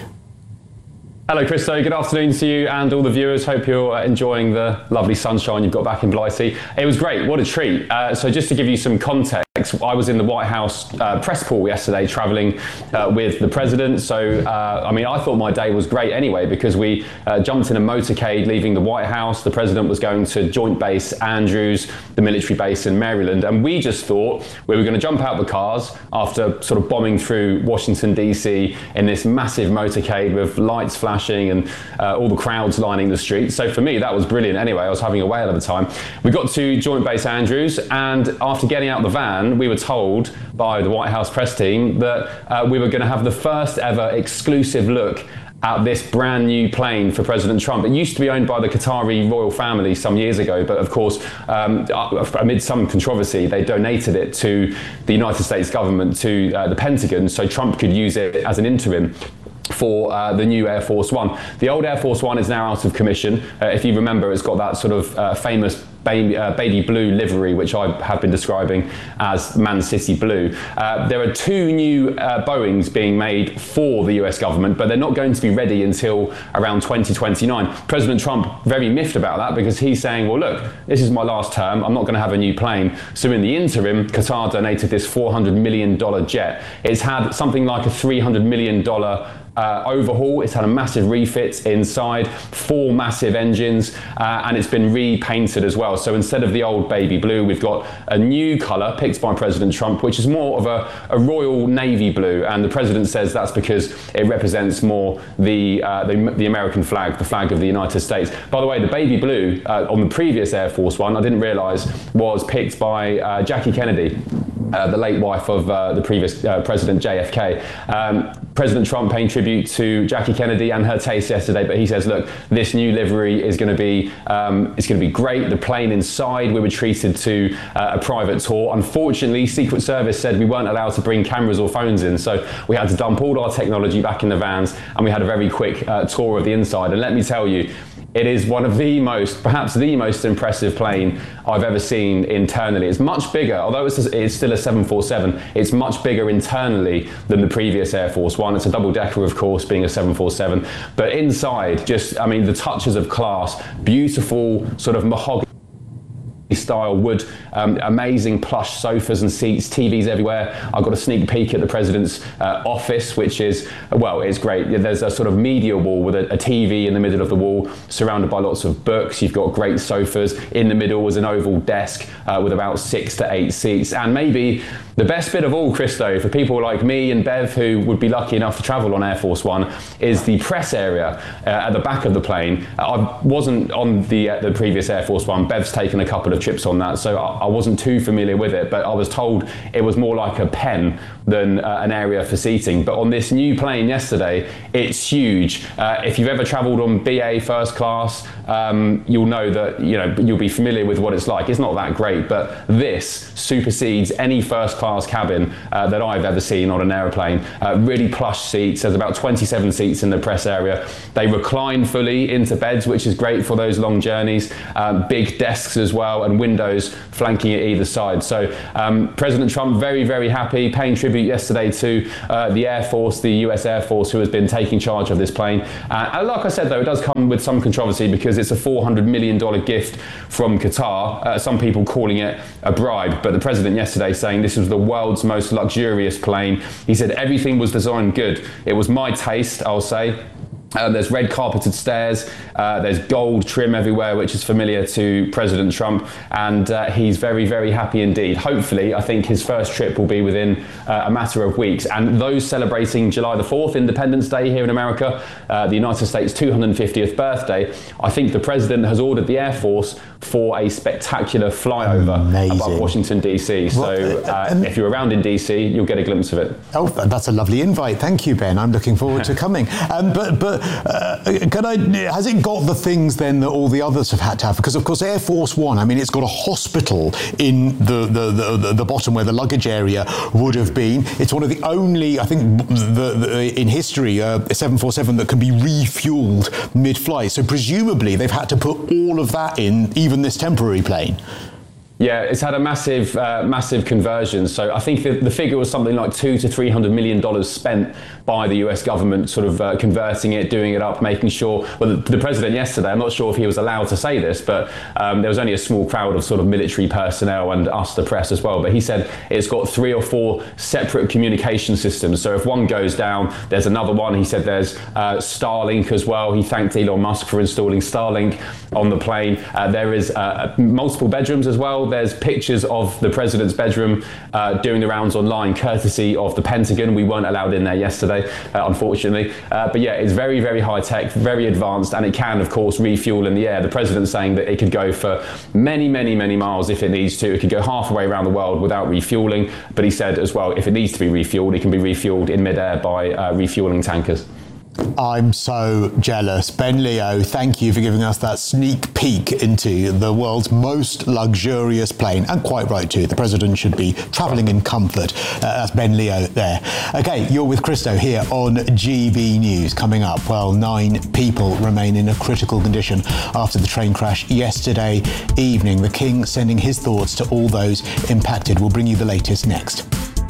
Hello, Christo. Good afternoon to you and all the viewers. Hope you're enjoying the lovely sunshine you've got back in Blighty. It was great. What a treat. Uh, so just to give you some context, I was in the White House uh, press pool yesterday travelling uh, with the president. So, uh, I mean, I thought my day was great anyway, because we uh, jumped in a motorcade leaving the White House. The president was going to Joint Base Andrews, the military base in Maryland. And we just thought we were going to jump out the cars after sort of bombing through Washington, D C in this massive motorcade with lights flashing and uh, all the crowds lining the streets. So for me, that was brilliant anyway. I was having a whale of a time. We got to Joint Base Andrews, and after getting out the van, we were told by the White House press team that uh, we were going to have the first ever exclusive look at this brand new plane for President Trump. It used to be owned by the Qatari royal family some years ago, but of course, um, amid some controversy, they donated it to the United States government, to uh, the Pentagon, so Trump could use it as an interim for uh, the new Air Force One. The old Air Force One is now out of commission. Uh, if you remember, it's got that sort of uh, famous Baby, uh, baby blue livery, which I have been describing as Man City Blue. Uh, there are two new uh, Boeings being made for the U S government, but they're not going to be ready until around twenty twenty-nine. President Trump very miffed about that, because he's saying, well, look, this is my last term. I'm not going to have a new plane. So in the interim, Qatar donated this four hundred million dollars jet. It's had something like a three hundred million dollars Uh, overhaul. It's had a massive refit inside, four massive engines, uh, and it's been repainted as well. So instead of the old baby blue, we've got a new colour picked by President Trump, which is more of a, a royal navy blue. And the president says that's because it represents more the, uh, the the American flag, the flag of the United States. By the way, the baby blue uh, on the previous Air Force One, I didn't realise, was picked by uh, Jackie Kennedy, Uh, the late wife of uh, the previous uh, president, J F K. Um, President Trump paying tribute to Jackie Kennedy and her taste yesterday, but he says, look, this new livery is going to be um, it's going to be great. The plane inside, we were treated to uh, a private tour. Unfortunately, Secret Service said we weren't allowed to bring cameras or phones in, so we had to dump all our technology back in the vans, and we had a very quick uh, tour of the inside. And let me tell you, it is one of the most, perhaps the most impressive plane I've ever seen internally. It's much bigger, although it's, it's still a seven forty-seven, it's much bigger internally than the previous Air Force One. It's a double-decker, of course, being a seven forty-seven. But inside, just, I mean, the touches of class, beautiful sort of mahogany style wood, um, amazing plush sofas and seats, T Vs everywhere. I got a sneak peek at the president's uh, office, which is, well, it's great. There's a sort of media wall with a, a T V in the middle of the wall, surrounded by lots of books. You've got great sofas. In the middle was an oval desk uh, with about six to eight seats. And maybe the best bit of all, Christo, for people like me and Bev, who would be lucky enough to travel on Air Force One, is the press area uh, at the back of the plane. Uh, I wasn't on the uh, the previous Air Force One. Bev's taken a couple of trips on that, so I, I wasn't too familiar with it, but I was told it was more like a pen than uh, an area for seating. But on this new plane yesterday, it's huge. Uh, if you've ever travelled on B A first class, um, you'll know that, you know, you'll be familiar with what it's like. It's not that great, but this supersedes any first class cabin uh, that I've ever seen on an aeroplane. Uh, really plush seats. There's about twenty-seven seats in the press area. They recline fully into beds, which is great for those long journeys. Um, big desks as well, and windows flanking it either side. So um, President Trump very, very happy, paying tribute yesterday to uh, the Air Force, the U S Air Force, who has been taking charge of this plane. Uh, and like I said, though, it does come with some controversy because it's a four hundred million dollars gift from Qatar. Uh, some people calling it a bribe, but the president yesterday saying this was the world's most luxurious plane. He said everything was designed good. It was my taste, I'll say. Uh, there's red carpeted stairs, uh, there's gold trim everywhere, which is familiar to President Trump, and uh, he's very, very happy indeed. Hopefully, I think his first trip will be within uh, a matter of weeks. And those celebrating July the fourth, Independence Day here in America, uh, the United States' two hundred fiftieth birthday, I think the president has ordered the Air Force for a spectacular flyover Amazing. above Washington, D C. So uh, um, if you're around in D C, you'll get a glimpse of it. Oh, that's a lovely invite. Thank you, Ben. I'm looking forward to coming. Um, but but uh, can I, has it got the things then that all the others have had to have? Because, of course, Air Force One, I mean, it's got a hospital in the, the, the, the bottom where the luggage area would have been. It's one of the only, I think, the, the, in history, uh, seven forty-seven that can be refueled mid-flight. So presumably they've had to put all of that in, even this temporary plane. Yeah, it's had a massive, uh, massive conversion. So I think the, the figure was something like two to three hundred million dollars spent by the U S government, sort of uh, converting it, doing it up, making sure. Well, the, the president yesterday, I'm not sure if he was allowed to say this, but um, there was only a small crowd of sort of military personnel and us, the press, as well. But he said it's got three or four separate communication systems. So if one goes down, there's another one. He said there's uh, Starlink as well. He thanked Elon Musk for installing Starlink on the plane. Uh, there is uh, multiple bedrooms as well. There's pictures of the president's bedroom uh, doing the rounds online, courtesy of the Pentagon. We weren't allowed in there yesterday, uh, unfortunately. Uh, but yeah, it's very, very high tech, very advanced, and it can, of course, refuel in the air. The president's saying that it could go for many, many, many miles if it needs to. It could go halfway around the world without refueling. But he said as well, if it needs to be refueled, it can be refueled in midair by uh, refueling tankers. I'm so jealous. Ben Leo, thank you for giving us that sneak peek into the world's most luxurious plane. And quite right too, the president should be travelling in comfort. Uh, that's Ben Leo there. Okay, you're with Christo here on G B News. Coming up, well, nine people remain in a critical condition after the train crash yesterday evening. The King sending his thoughts to all those impacted. We'll bring you the latest next.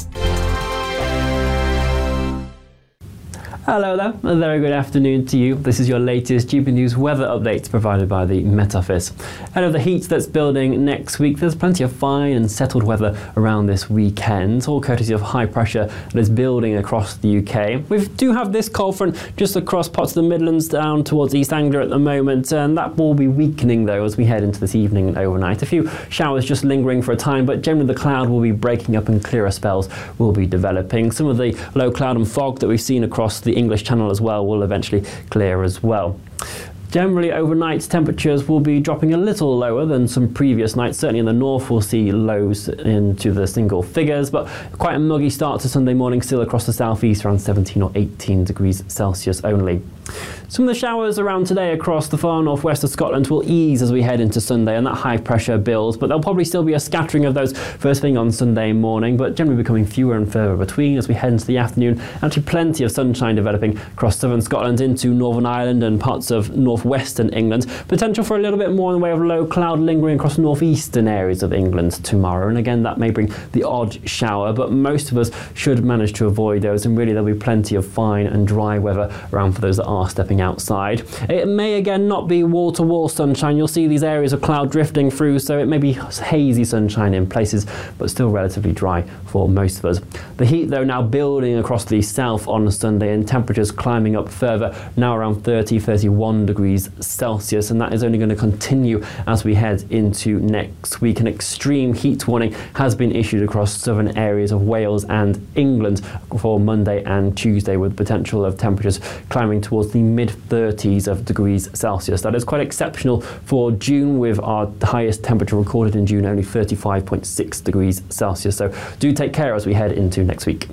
Hello there, a very good afternoon to you. This is your latest G B News weather update provided by the Met Office. Ahead of the heat that's building next week, there's plenty of fine and settled weather around this weekend, all courtesy of high pressure that is building across the U K. We do have this cold front just across parts of the Midlands down towards East Anglia at the moment, and that will be weakening though as we head into this evening and overnight. A few showers just lingering for a time, but generally the cloud will be breaking up and clearer spells will be developing. Some of the low cloud and fog that we've seen across the English Channel as well will eventually clear as well. Generally, overnight temperatures will be dropping a little lower than some previous nights. Certainly in the north, we'll see lows into the single figures, but quite a muggy start to Sunday morning still across the southeast, around seventeen or eighteen degrees Celsius only. Some of the showers around today across the far northwest of Scotland will ease as we head into Sunday, and that high pressure builds, but there'll probably still be a scattering of those first thing on Sunday morning, but generally becoming fewer and further between as we head into the afternoon. Actually plenty of sunshine developing across southern Scotland into Northern Ireland and parts of northwestern England. Potential for a little bit more in the way of low cloud lingering across northeastern areas of England tomorrow, and again that may bring the odd shower, but most of us should manage to avoid those, and really there'll be plenty of fine and dry weather around for those that are are stepping outside. It may again not be wall-to-wall sunshine. You'll see these areas of cloud drifting through, so it may be hazy sunshine in places, but still relatively dry for most of us. The heat, though, now building across the south on Sunday, and temperatures climbing up further, now around thirty, thirty-one degrees Celsius, and that is only going to continue as we head into next week. An extreme heat warning has been issued across southern areas of Wales and England for Monday and Tuesday, with potential of temperatures climbing towards the mid thirties of degrees Celsius. That is quite exceptional for June, with our highest temperature recorded in June only thirty-five point six degrees Celsius. So do take care as we head into next week.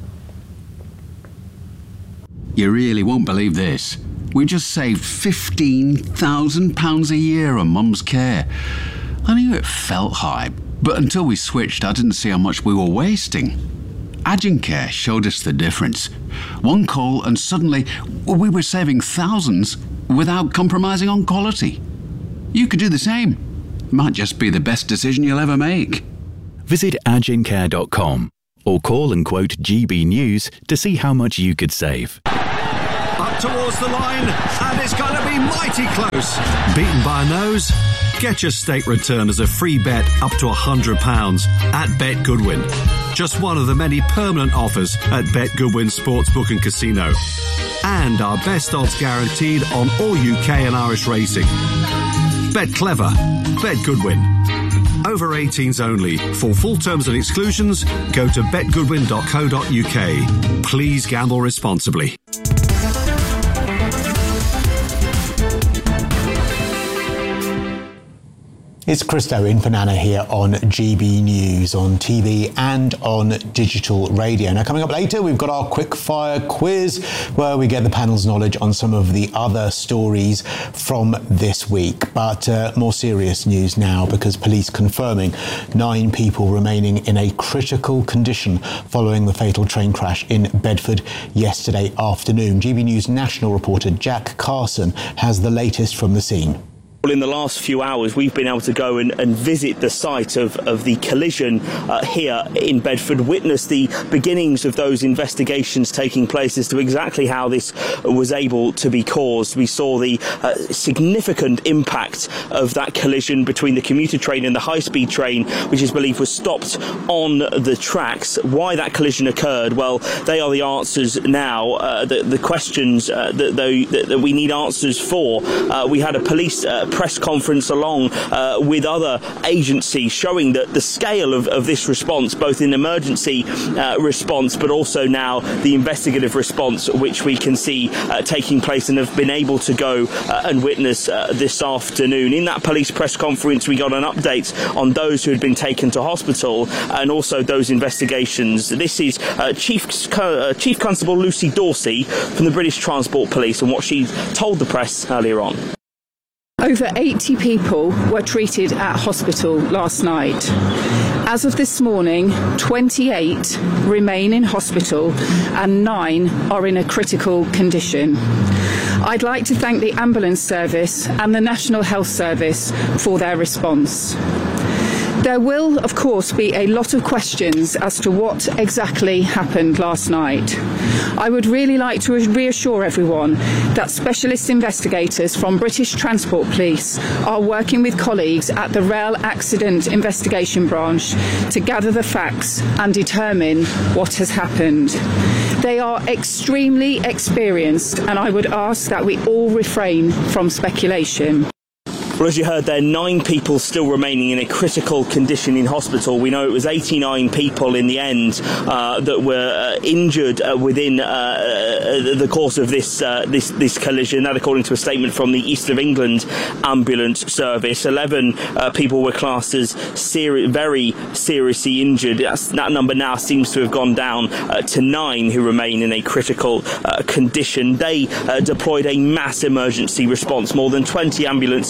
You really won't believe this. We just saved fifteen thousand pounds a year on Mum's care. I knew it felt high, but until we switched, I didn't see how much we were wasting. Agincare showed us the difference. One call and suddenly we were saving thousands without compromising on quality. You could do the same. Might just be the best decision you'll ever make. Visit agincare dot com or call and quote G B News to see how much you could save. Up towards the line, and it's going to be mighty close. Beaten by a nose? Get your stake return as a free bet up to one hundred pounds at Bet Goodwin. Just one of the many permanent offers at Bet Goodwin Sportsbook and Casino. And our best odds guaranteed on all U K and Irish racing. Bet clever. Bet Goodwin. Over eighteens only. For full terms and exclusions, go to bet goodwin dot co dot U K. Please gamble responsibly. It's Christo in for Nana here on G B News, on T V and on digital radio. Now, coming up later, we've got our quick-fire quiz, where we get the panel's knowledge on some of the other stories from this week. But uh, more serious news now, because police confirming nine people remaining in a critical condition following the fatal train crash in Bedford yesterday afternoon. G B News national reporter Jack Carson has the latest from the scene. Well, in the last few hours, we've been able to go and, and visit the site of, of the collision uh, here in Bedford, witness the beginnings of those investigations taking place as to exactly how this was able to be caused. We saw the uh, significant impact of that collision between the commuter train and the high-speed train, which is believed was stopped on the tracks. Why that collision occurred, well, they are the answers now, uh, the, the questions uh, that, that, that we need answers for. Uh, we had a police uh, press conference along uh, with other agencies showing that the scale of, of this response, both in emergency uh, response but also now the investigative response, which we can see uh, taking place and have been able to go uh, and witness uh, this afternoon. In that police press conference, we got an update on those who had been taken to hospital and also those investigations. This is uh, Chief, uh, Chief Constable Lucy Dorsey from the British Transport Police and what she told the press earlier on. Over eighty people were treated at hospital last night. As of this morning, twenty-eight remain in hospital and nine are in a critical condition. I'd like to thank the ambulance service and the National Health Service for their response. There will, of course, be a lot of questions as to what exactly happened last night. I would really like to reassure everyone that specialist investigators from British Transport Police are working with colleagues at the Rail Accident Investigation Branch to gather the facts and determine what has happened. They are extremely experienced, and I would ask that we all refrain from speculation. Well, as you heard there, nine people still remaining in a critical condition in hospital. We know it was eighty-nine people in the end uh, that were uh, injured uh, within uh, the course of this, uh, this this collision. That, according to a statement from the East of England Ambulance Service, eleven uh, people were classed as seri- very seriously injured. That's, that number now seems to have gone down uh, to nine who remain in a critical uh, condition. They uh, deployed a mass emergency response. More than twenty ambulances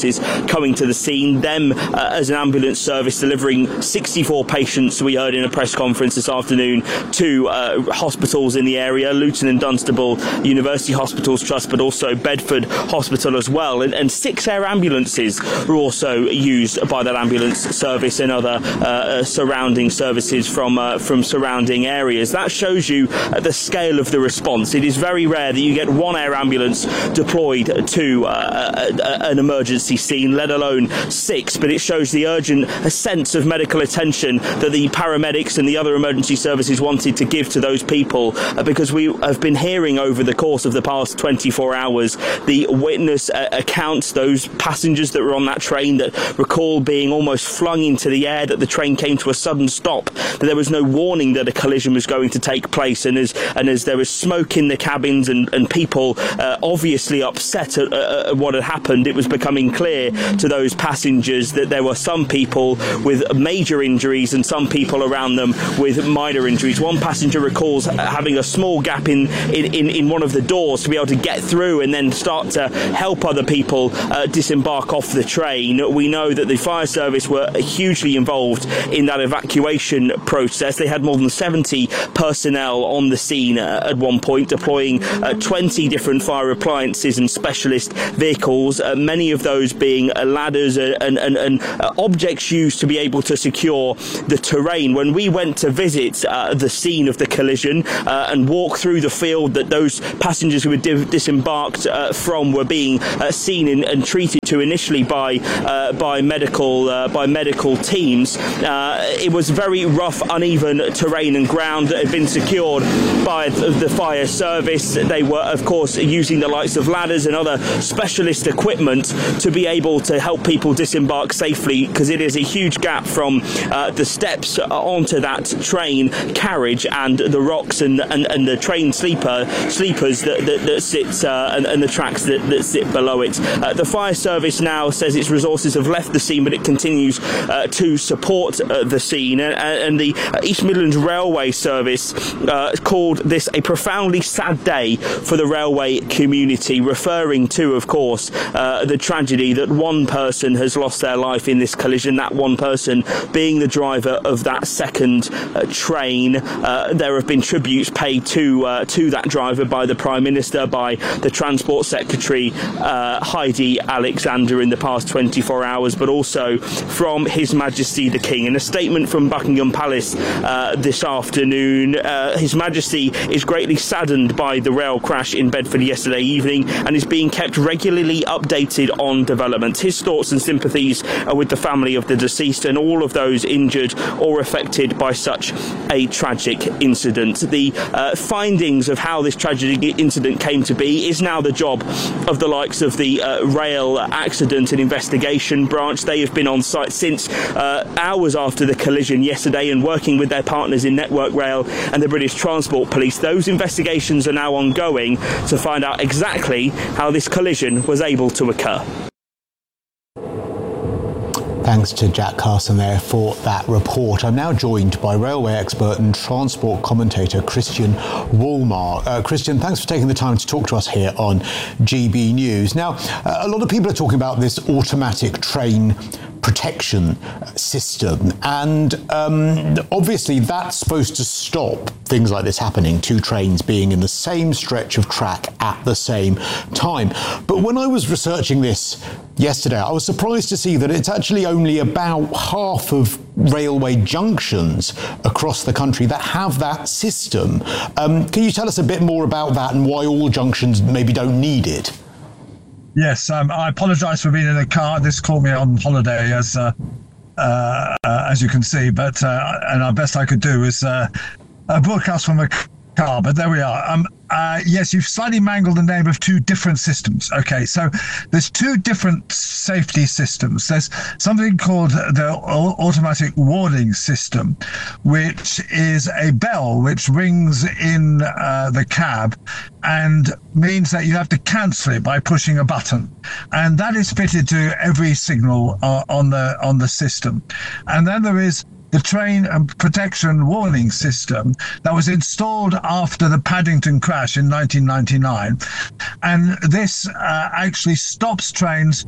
coming to the scene, them uh, as an ambulance service delivering sixty-four patients, we heard in a press conference this afternoon, to uh, hospitals in the area, Luton and Dunstable University Hospitals Trust, but also Bedford Hospital as well. And, and six air ambulances were also used by that ambulance service and other uh, surrounding services from uh, from surrounding areas. That shows you uh, the scale of the response. It is very rare that you get one air ambulance deployed to uh, a, a, an emergency scene, let alone six, but it shows the urgent sense of medical attention that the paramedics and the other emergency services wanted to give to those people, uh, because we have been hearing over the course of the past twenty-four hours the witness uh, accounts, those passengers that were on that train that recall being almost flung into the air, that the train came to a sudden stop, that there was no warning that a collision was going to take place, and as and as there was smoke in the cabins and, and people uh, obviously upset at, uh, at what had happened, it was becoming clear to those passengers that there were some people with major injuries and some people around them with minor injuries. One passenger recalls having a small gap in, in, in, in one of the doors to be able to get through and then start to help other people uh, disembark off the train. We know that the fire service were hugely involved in that evacuation process. They had more than seventy personnel on the scene uh, at one point, deploying uh, twenty different fire appliances and specialist vehicles, uh, many of those being uh, ladders and, and, and, and uh, objects used to be able to secure the terrain. When we went to visit uh, the scene of the collision uh, and walk through the field that those passengers who were di- disembarked uh, from were being uh, seen in, and treated to initially by uh, by medical uh, by medical teams, uh, it was very rough, uneven terrain and ground that had been secured by the fire service. They were, of course, using the likes of ladders and other specialist equipment to be able to help people disembark safely, because it is a huge gap from uh, the steps onto that train carriage and the rocks and and, and the train sleeper sleepers that, that, that sit uh, and, and the tracks that, that sit below it. Uh, the fire service now says its resources have left the scene, but it continues uh, to support uh, the scene. And, and the East Midlands Railway Service uh, called this a profoundly sad day for the railway community, referring to, of course, uh, the tragedy that one person has lost their life in this collision, that one person being the driver of that second uh, train. Uh, there have been tributes paid to uh, to that driver by the Prime Minister, by the Transport Secretary uh, Heidi Alexander in the past twenty-four hours, but also from His Majesty the King. In a statement from Buckingham Palace uh, this afternoon, uh, His Majesty is greatly saddened by the rail crash in Bedford yesterday evening and is being kept regularly updated on developments. His thoughts and sympathies are with the family of the deceased and all of those injured or affected by such a tragic incident. The uh, findings of how this tragic incident came to be is now the job of the likes of the uh, Rail Accident and Investigation Branch. They have been on site since uh, hours after the collision yesterday and working with their partners in Network Rail and the British Transport Police. Those investigations are now ongoing to find out exactly how this collision was able to occur. Thanks to Jack Carson there for that report. I'm now joined by railway expert and transport commentator Christian Woolmar. Uh, Christian, thanks for taking the time to talk to us here on G B News. Now, uh, a lot of people are talking about this automatic train protection system, and um, obviously that's supposed to stop things like this happening, two trains being in the same stretch of track at the same time. But when I was researching this yesterday, I was surprised to see that it's actually only about half of railway junctions across the country that have that system. Um, can you tell us a bit more about that and why all junctions maybe don't need it? Yes, um, I apologise for being in a car. This caught me on holiday, as uh, uh, uh, as you can see. But uh, and our best I could do is uh, a broadcast from a car. But there we are. Um, uh, yes, you've slightly mangled the name of two different systems. Okay, so there's two different safety systems. There's something called the automatic warning system, which is a bell which rings in uh, the cab and means that you have to cancel it by pushing a button, and that is fitted to every signal uh, on the on the system. And then there is the train protection warning system that was installed after the Paddington crash in nineteen ninety-nine. And this uh, actually stops trains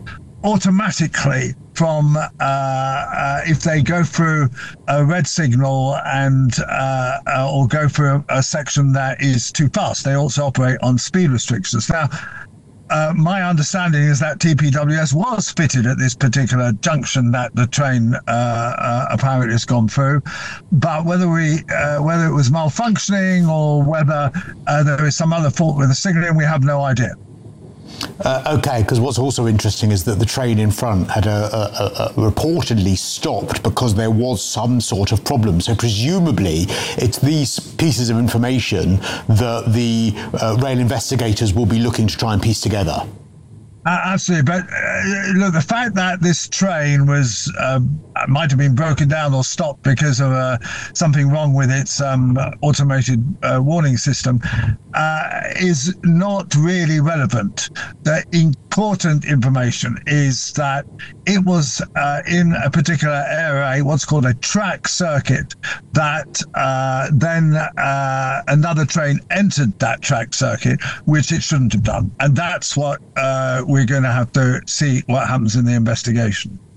automatically from uh, uh, if they go through a red signal and uh, uh, or go through a, a section that is too fast. They also operate on speed restrictions. Now, uh, my understanding is that T P W S was fitted at this particular junction that the train uh, uh, apparently has gone through, but whether we uh, whether it was malfunctioning or whether uh, there is some other fault with the signalling, we have no idea. Uh, okay, because what's also interesting is that the train in front had a, a, a, a reportedly stopped because there was some sort of problem. So presumably it's these pieces of information that the uh, rail investigators will be looking to try and piece together. Uh, absolutely, but uh, look, the fact that this train was uh, might have been broken down or stopped because of uh, something wrong with its um, automated uh, warning system uh, is not really relevant. The important information is that it was uh, in a particular area, what's called a track circuit, that uh, then uh, another train entered that track circuit, which it shouldn't have done, and that's what uh, we're going to have to see what happens in the investigation.